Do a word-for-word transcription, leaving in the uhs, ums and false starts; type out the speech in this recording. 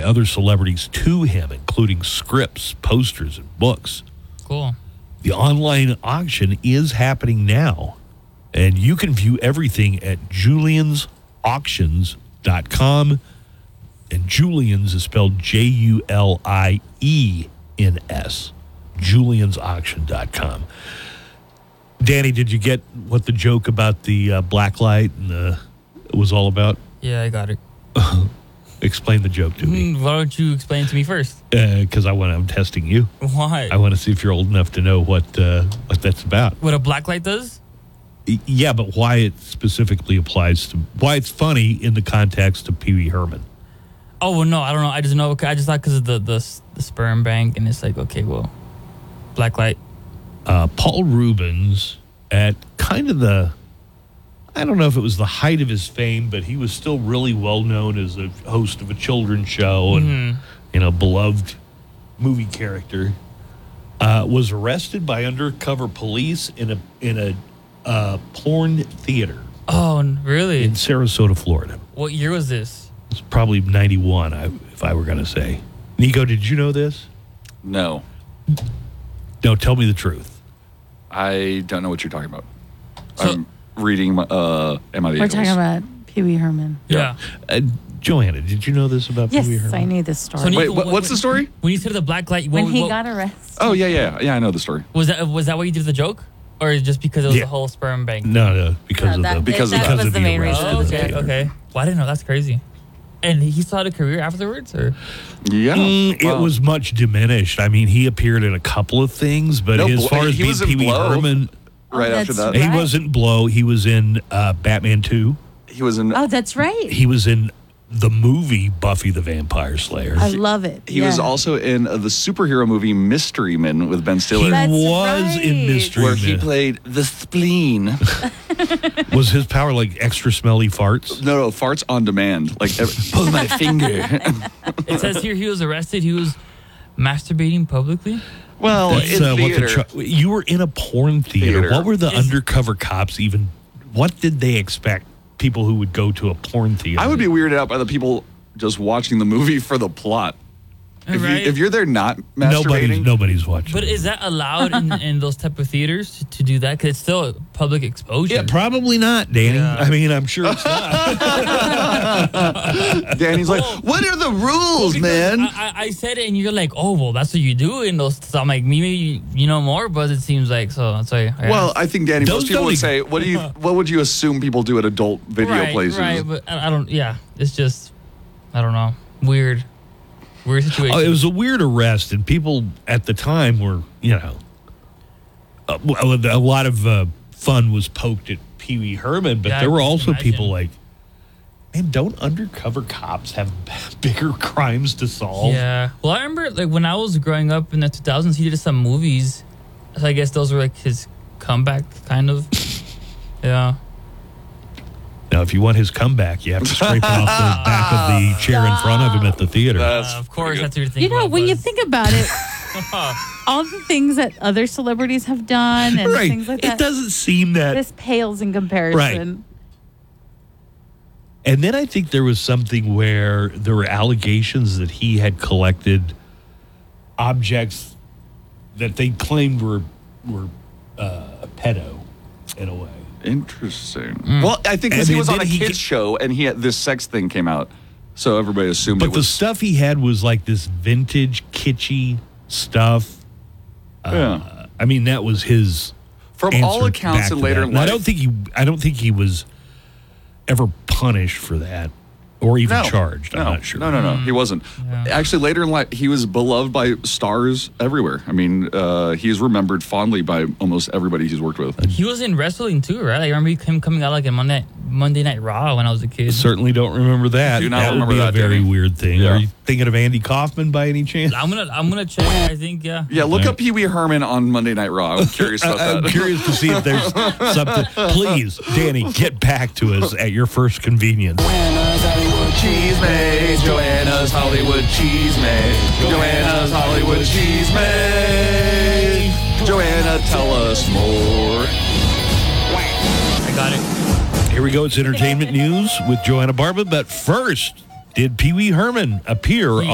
other celebrities to him, including scripts, posters, and books. Cool. The online auction is happening now, and you can view everything at julians auctions dot com. And Julians is spelled J U L I E N S. julians auction dot com. Danny, did you get what the joke about the uh, black light and the, was all about? Yeah, I got it. Explain the joke to me. Mm, Why don't you explain it to me first? Because uh, I want. I'm testing you. Why? I want to see if you're old enough to know what uh, what that's about. What a black light does? Y- Yeah, but why it specifically applies to why it's funny in the context of Pee Wee Herman. Oh, well, no, I don't know. I just know. I just thought because of the, the the sperm bank, and it's like, okay, well, black light. Uh, Paul Rubens, at kind of the, I don't know if it was the height of his fame, but he was still really well known as a host of a children's show and, Mm-hmm. you know, beloved movie character, uh, was arrested by undercover police in a in a uh, porn theater Oh, really? in Sarasota, Florida. What year was this? It's probably ninety-one, I, if I were going to say. Nico, did you know this? No, No, tell me the truth. I don't know what you're talking about. So- I'm reading uh, Emma the We're Eagles. talking about Pee Wee Herman. Yeah. Uh, Joanna, did you know this about Yes, Pee Wee Herman? I knew this story. So Nico, Wait, what- what's the story? When you said the black light, what, when he what- got arrested. Oh, yeah, yeah. Yeah, I know the story. was that was that why you did the joke? Or just because it was Yeah. the whole sperm bank? No, no, because No, of that- the Because of that the- was of the main arrest reason. Oh, of the okay, theater. okay. Well, I didn't know. That's crazy. And he still had a career afterwards? Or Yeah. Mm, Wow. It was much diminished. I mean, he appeared in a couple of things, but No, as Blo- far as he being was in Pee Wee Blow. Herman, right Oh, after that's that. he right. wasn't Blow. He was in uh, Batman two. He was in. Oh, that's right. He was in the movie Buffy the Vampire Slayer. I love it. He was Yeah. also in uh, the superhero movie Mystery Men with Ben he Stiller, That's was in right. Mystery where he Men. played the spleen. Was his power like extra smelly farts? no, no, farts on demand. Like, every, pull my finger. it says here he was arrested. He was masturbating publicly. well, That's, in uh, what the theater. tr- you were in a porn theater. Theater. What were the Is- undercover cops even? What did they expect people who would go to a porn theater? I would be weirded out by the people just watching the movie for the plot. If, Right. you, if you're there not Nobody's masturbating, nobody's watching. But is that allowed in, in those type of theaters to, to do that? Because it's still a public exposure. Yeah, probably not, Danny. Yeah. I mean, I'm sure it's not. Danny's like, Oh. what are the rules, Because man? I, I, I said it, and you're like, "Oh, well, that's what you do in those." So I'm like, maybe you, you know more, but it seems like so. That's why. I Well, asked. I think Danny, Those most people don't would ex- say, "What do you? What would you assume people do at adult video right, places?" right, but I, I don't. Yeah, it's just, I don't know, weird, weird situation. Oh, it was a weird arrest, and people at the time were, you know, uh, well, a lot of uh, fun was poked at Pee Wee Herman, but Yeah, there I were can also imagine. people like, man, don't undercover cops have bigger crimes to solve? Yeah. Well, I remember like when I was growing up in the two thousands, he did some movies. So I guess those were like his comeback, kind of. Yeah. Now, if you want his comeback, you have to scrape it off the back of the chair in front of him at the theater. That's Uh, of course, pretty good. that's what you're You thinking. know, about, when you Buzz. think about it, all the things that other celebrities have done and right. things like It that, doesn't seem that. this pales in comparison. And then I think there was something where there were allegations that he had collected objects that they claimed were were uh, pedo in a way. Interesting. Mm. Well, I think 'cause And he then- was on a then he kids get- show and he had this sex thing came out, so everybody assumed But it the was. stuff he had was like this vintage, kitschy stuff. yeah. I mean, that was his. From answer all accounts back in to later that. in And I life, don't think he. I don't think he was ever punished for that, or even no, charged. No, I'm not sure. No, no, no. He wasn't. Yeah. Actually, later in life, he was beloved by stars everywhere. I mean, uh, he is remembered fondly by almost everybody he's worked with. He was in wrestling too, right? I remember him coming out like in Monday Monday Night Raw when I was a kid. Certainly don't remember that. Do not that remember would be that, a very Danny. weird thing. Yeah. Are you thinking of Andy Kaufman by any chance? I'm gonna I'm gonna check. I think yeah. Yeah, look Okay. up Pee Wee Herman on Monday Night Raw. I'm curious about I- I'm that. curious to see if there's something. Please, Danny, get back to us at your first convenience. Joanna's Hollywood Cheese Maze. Joanna's Hollywood Cheese Maze. Joanna's Hollywood Cheese Maze. Joanna, tell us more. I got it. Here we go. It's entertainment news with Joanna Barba. But first, did Pee Wee Herman appear